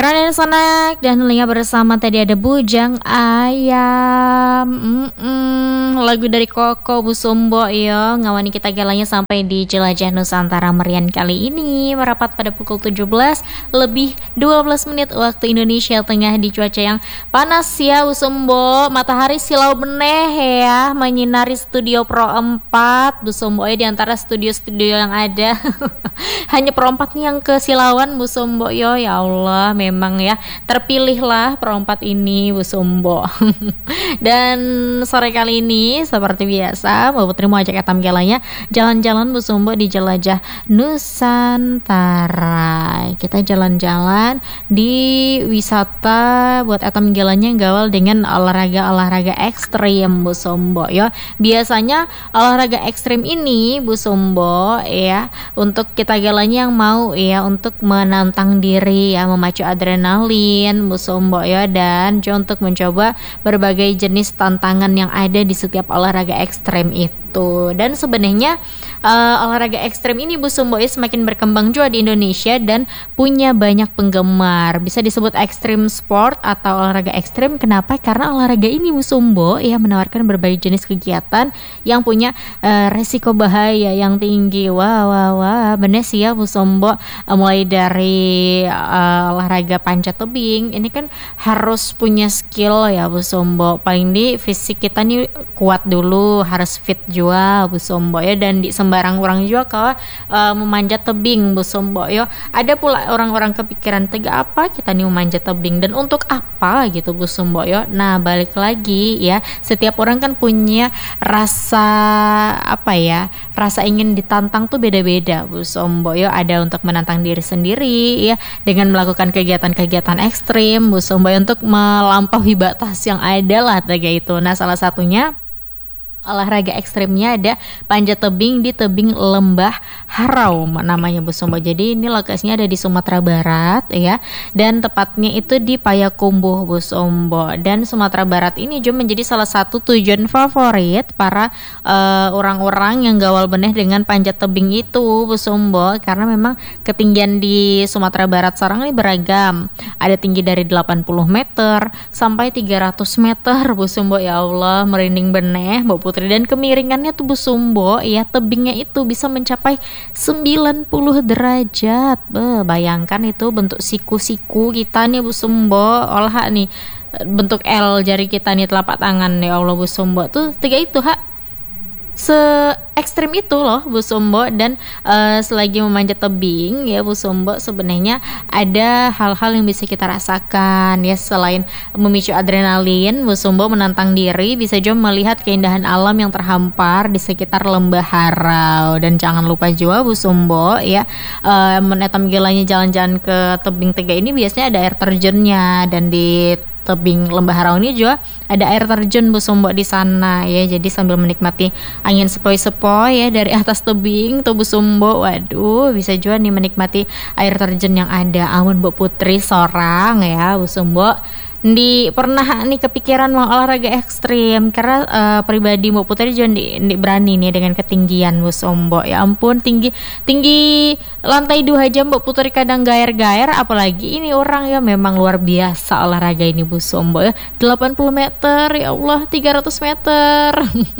Raden Sanak dan tentunya bersama tadi ada Bujang Ayam. Lagu dari Koko Busumbo yo ngawani kita galanya sampai di Jelajah Nusantara Merian kali ini merapat pada pukul 17 lebih 12 menit waktu Indonesia Tengah di cuaca yang panas ya Busumbo. Matahari silau beneh ya menyinari studio Pro 4 Busumbo ya, di antara studio-studio yang ada. Hanya Pro 4 nih yang kesilauan Busumbo yo, ya Allah memang ya terpilihlah Pro 4 ini Busumbo. Dan sore kali ini seperti biasa Mbak Putri mau ajak etam gelanya jalan-jalan Busumbo di Jelajah Nusantara. Kita jalan-jalan di wisata buat etam gelanya gawal dengan olahraga ekstrim Busumbo ya. Biasanya olahraga ekstrim ini Busumbo ya untuk kita galanya yang mau ya untuk menantang diri ya, memacu adrenalin Busumbo ya, dan juga untuk mencoba berbagai jenis tantangan yang ada di setiap olahraga ekstrem itu. Dan sebenarnya olahraga ekstrem ini Busumbo ya semakin berkembang juga di Indonesia dan punya banyak penggemar. Bisa disebut ekstrim sport atau olahraga ekstrem. Kenapa? Karena olahraga ini Busumbo ya menawarkan berbagai jenis kegiatan yang punya resiko bahaya yang tinggi. Wah bener sih ya Busumbo. Mulai dari olahraga panjat tebing ini kan harus punya skill ya Busumbo. Paling di fisik kita nih kuat dulu, harus fit juga Busumbo ya, dan di sembarang orang juga kalau memanjat tebing Busumbo ya. Ada pula orang-orang kepikiran tega apa kita nih memanjat tebing dan untuk apa gitu Busumbo ya. Nah balik lagi ya, setiap orang kan punya rasa apa ya, rasa ingin ditantang tuh beda-beda Busumbo ya. Ada untuk menantang diri sendiri ya dengan melakukan kegiatan-kegiatan ekstrim Busumbo ya, untuk melampaui batas yang ada lah kayak itu. Nah salah satunya olahraga ekstrimnya ada panjat tebing di tebing Lembah Harau namanya Busumbo. Jadi ini lokasinya ada di Sumatera Barat ya, dan tepatnya itu di Payakumbuh Busumbo. Dan Sumatera Barat ini juga menjadi salah satu tujuan favorit para orang-orang yang gawal beneh dengan panjat tebing itu Busumbo, karena memang ketinggian di Sumatera Barat sekarang ini beragam. Ada tinggi dari 80 meter sampai 300 meter Busumbo. Ya Allah merinding beneh Mbak Putri, dan kemiringannya tuh Busumbo ya, tebingnya itu bisa mencapai 90 derajat. Bayangkan itu bentuk siku-siku kita nih Busumbo, olah nih bentuk L jari kita nih telapak tangan ya Allah Busumbo tuh tiga itu se ekstrim itu loh Busumbo. Dan selagi memanjat tebing ya Busumbo, sebenarnya ada hal-hal yang bisa kita rasakan ya. Selain memicu adrenalin, Busumbo menantang diri, bisa juga melihat keindahan alam yang terhampar di sekitar Lembah Harau. Dan jangan lupa juga Busumbo ya, menetam gilanya jalan-jalan ke tebing Tega ini biasanya ada air terjunnya, dan di tebing Lembah Harau ini juga ada air terjun Busumbo di sana ya. Jadi sambil menikmati angin sepoi-sepoi ya dari atas tebing tuh Busumbo, waduh bisa juga nih menikmati air terjun yang ada. Amun Mbak Putri sorang ya Busumbo pernah nih kepikiran mau olahraga ekstrim, karena pribadi Mbak Putri juga berani nih dengan ketinggian Busumbo. Ya ampun, tinggi lantai 2 aja Mbak Putri kadang gaer-gaer, apalagi ini orang ya memang luar biasa olahraga ini Busumbo ya. 80 meter ya Allah, 300 meter